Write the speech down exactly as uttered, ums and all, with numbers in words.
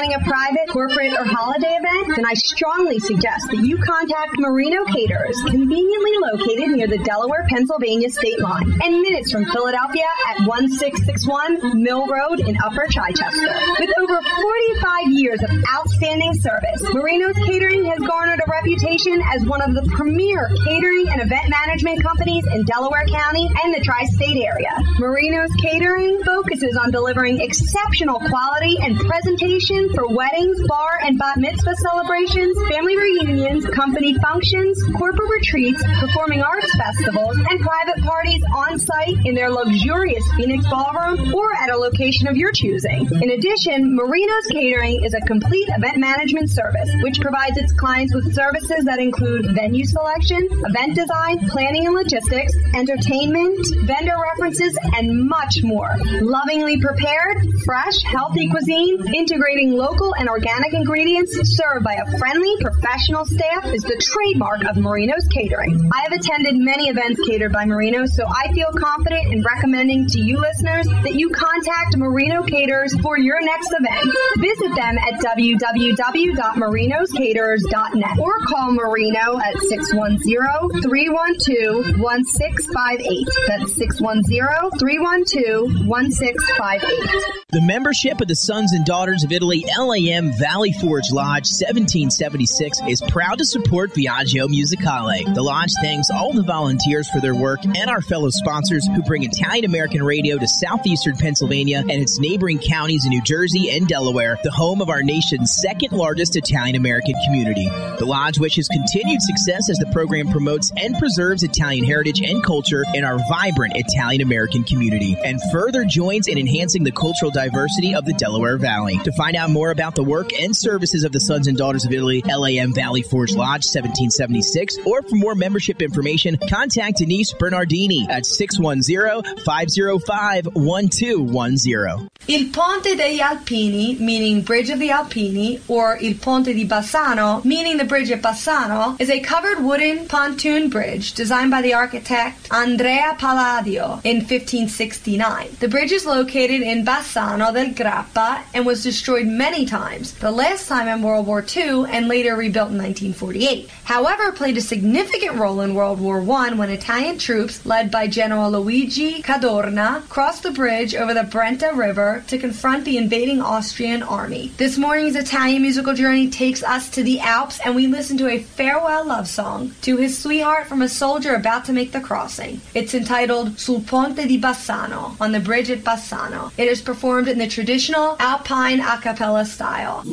planning a private, corporate, or holiday event? Then I strongly suggest that you contact Marino Caterers, conveniently located near the Delaware-Pennsylvania state line and minutes from Philadelphia at one six six one Mill Road in Upper Chichester. With over forty-five years of outstanding service, Marino's Catering has garnered a reputation as one of the premier catering and event management companies in Delaware County and the tri-state area. Marino's Catering focuses on delivering exceptional quality and presentation for weddings, bar and bat mitzvah celebrations, family reunions, company functions, corporate retreats, performing arts festivals, and private parties on site in their luxurious Phoenix Ballroom or at a location of your choosing. In addition, Marino's Catering is a complete event management service, which provides its clients with services that include venue selection, event design, planning and logistics, entertainment, vendor references, and much more. Lovingly prepared, fresh, healthy cuisine, integrating local and organic ingredients, served by a friendly, professional staff is the trademark of Marino's Catering. I have attended many events catered by Marino's, so I feel confident in recommending to you listeners that you contact Marino Caterers for your next event. Visit them at w w w dot marinos caterers dot net or call Marino at six one zero, three one two, one six five eight. That's six one zero, three one two, one six five eight. The membership of the Sons and Daughters of Italy L A M Valley Forge Lodge seventeen seventy-six is proud to support Viaggio Musicale. The lodge thanks all the volunteers for their work and our fellow sponsors who bring Italian-American radio to southeastern Pennsylvania and its neighboring counties in New Jersey and Delaware, the home of our nation's second largest Italian-American community. The lodge wishes continued success as the program promotes and preserves Italian heritage and culture in our vibrant Italian-American community and further joins in enhancing the cultural diversity of the Delaware Valley. To find out more about the work and services of the Sons and Daughters of Italy L A M Valley Forge Lodge seventeen seventy-six, or for more membership information, contact Denise Bernardini at six one zero, five zero five, one two one zero. Il Ponte degli Alpini, meaning Bridge of the Alpini, or Il Ponte di Bassano, meaning the Bridge at Bassano, is a covered wooden pontoon bridge designed by the architect Andrea Palladio in fifteen sixty-nine. The bridge is located in Bassano del Grappa and was destroyed many times, the last time in World War Two and later rebuilt in nineteen forty-eight. However, it played a significant role in World War One when Italian troops, led by General Luigi Cadorna, crossed the bridge over the Brenta River to confront the invading Austrian army. This morning's Italian musical journey takes us to the Alps, and we listen to a farewell love song to his sweetheart from a soldier about to make the crossing. It's entitled Sul Ponte di Bassano, on the bridge at Bassano. It is performed in the traditional Alpine a cappella style.